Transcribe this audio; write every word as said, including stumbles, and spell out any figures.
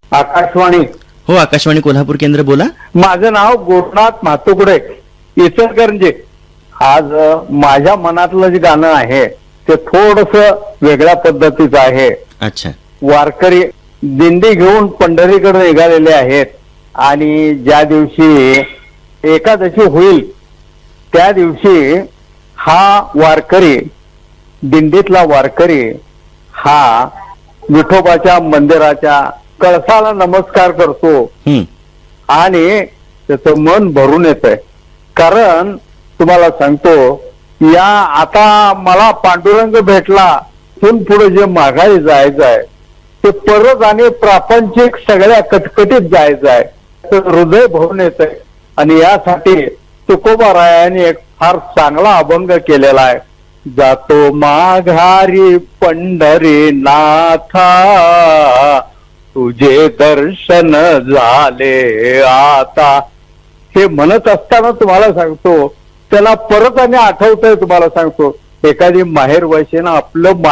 आकाशवाणी. हो, आकाशवाणी कोल्हापूर केंद्र, बोला. माझं नाव गुरुनाथ म्हातुकडे, इचलकरंजी. आज अ, माझ्या मनातलं जे गाणं आहे ते थोडस वेगळ्या पद्धतीचं आहे. अच्छा. वारकरी दिंडी घेऊन पंढरीकडे निघालेले आहेत आणि ज्या दिवशी एकादशी होईल त्या दिवशी हा वारकरी, दिंडीतला वारकरी हा विठोबाच्या मंदिराच्या कळसाला नमस्कार करतो हम्म. आणि त्याचं मन भरून येतंय. कारण तुम्हाला सांगतो, या आता मला पांडुरंग भेटला तिथून पुढे जे माघारी जायचं आहे ते परत आणि प्रापंचिक सगळ्या कटकटीत जायचं आहे. तर हृदय भरून येतंय आणि यासाठी तुकोबारायांनी एक फार चांगला अभंग केलेला आहे. जातो माघारी पंढरी नाथा, तुझे दर्शन झाले आता. हे म्हणत असताना तुम्हाला सांगतो, त्याला परत आणि आठवतंय. तुम्हाला सांगतो, एखादी माहेर वैशीनं आपलं